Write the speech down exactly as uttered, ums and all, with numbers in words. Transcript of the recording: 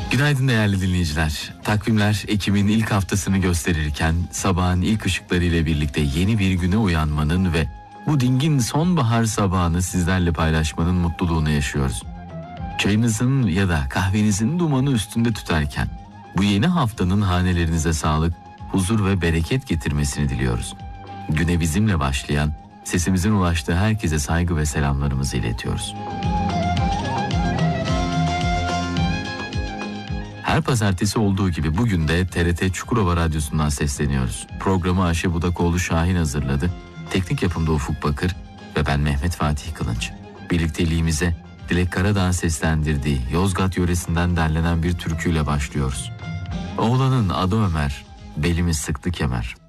Günaydın değerli dinleyiciler. Takvimler Ekim'in ilk haftasını gösterirken sabahın ilk ışıklarıyla birlikte yeni bir güne uyanmanın ve bu dingin sonbahar sabahını sizlerle paylaşmanın mutluluğunu yaşıyoruz. Çayınızın ya da kahvenizin dumanı üstünde tutarken bu yeni haftanın hanelerinize sağlık, huzur ve bereket getirmesini diliyoruz. Güne bizimle başlayan, sesimizin ulaştığı herkese saygı ve selamlarımızı iletiyoruz. Her pazartesi olduğu gibi bugün de T R T Çukurova Radyosu'ndan sesleniyoruz. Programı Ayşe Budakoğlu Şahin hazırladı. Teknik yapımda Ufuk Bakır ve ben Mehmet Fatih Kılınç. Birlikteliğimize Dilek Karadağ'ın seslendirdiği Yozgat yöresinden derlenen bir türküyle başlıyoruz. Oğlanın adı Ömer, belimi sıktı kemer.